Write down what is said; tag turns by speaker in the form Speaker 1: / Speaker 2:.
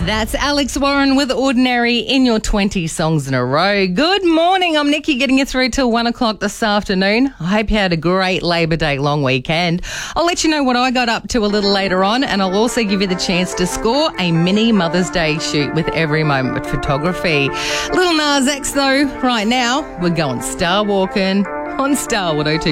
Speaker 1: That's Alex Warren with Ordinary in your 20 songs in a row. Good morning. I'm Nikki, getting you through till 1 o'clock this afternoon. I hope you had a great Labor Day long weekend. I'll let you know what I got up to a little later on, and I'll also give you the chance to score a mini Mother's Day shoot with Every Moment Photography. Little Nas X though, right now, we're going star walking on Starwood 02.